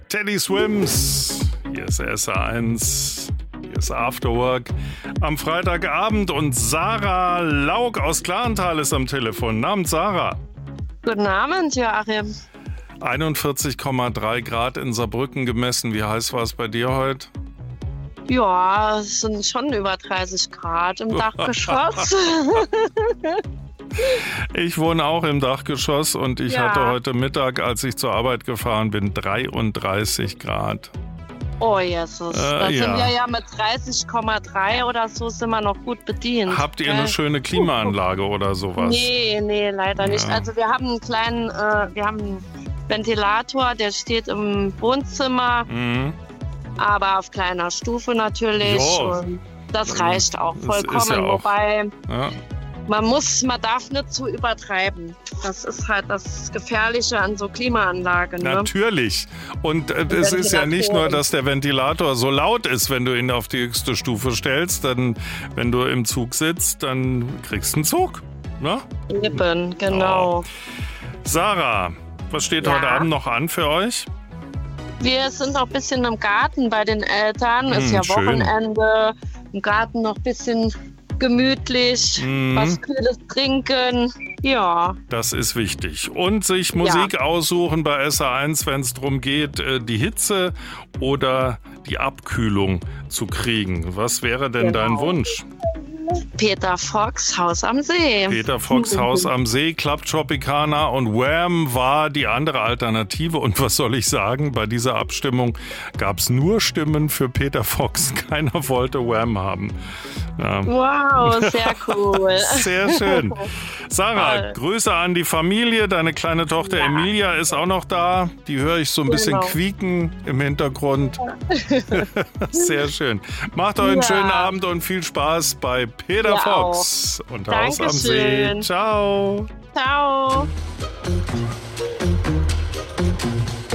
Teddy Swims, hier ist SR1, hier ist Afterwork am Freitagabend und Sarah Laug aus Klarental ist am Telefon. Abend, Sarah. Guten Abend, Joachim. 41,3 Grad in Saarbrücken gemessen. Wie heiß war es bei dir heute? Ja, es sind schon über 30 Grad im Dachgeschoss. Ich wohne auch im Dachgeschoss und ich hatte heute Mittag, als ich zur Arbeit gefahren bin, 33 Grad. Oh Jesus, da sind wir ja mit 30,3 oder so sind wir noch gut bedient. Habt ihr eine schöne Klimaanlage oder sowas? Nee, leider nicht. Also wir haben einen kleinen, Ventilator, der steht im Wohnzimmer, aber auf kleiner Stufe natürlich. Und das reicht auch vollkommen, wobei man darf nicht zu übertreiben. Das ist halt das Gefährliche an so Klimaanlagen. Ne? Natürlich. Und es ist ja nicht nur, dass der Ventilator so laut ist, wenn du ihn auf die höchste Stufe stellst. Dann, wenn du im Zug sitzt, dann kriegst du einen Zug. Ne? Eben, genau. Oh. Sarah, was steht heute Abend noch an für euch? Wir sind noch ein bisschen im Garten bei den Eltern. Ist ja Wochenende. Im Garten noch ein bisschen gemütlich, was Kühles trinken. Ja. Das ist wichtig. Und sich Musik aussuchen bei SR1, wenn es darum geht, die Hitze oder die Abkühlung zu kriegen. Was wäre denn dein Wunsch? Peter Fox, Haus am See. Peter Fox, Haus am See, Club Tropicana und Wham war die andere Alternative. Und was soll ich sagen, bei dieser Abstimmung gab es nur Stimmen für Peter Fox. Keiner wollte Wham haben. Ja. Wow, sehr cool. Sehr schön. Sarah, Grüße an die Familie. Deine kleine Tochter Emilia ist auch noch da. Die höre ich so ein bisschen quieken im Hintergrund. Sehr schön. Macht euch einen schönen Abend und viel Spaß bei Peter Fox und Haus am See. Ciao. Ciao.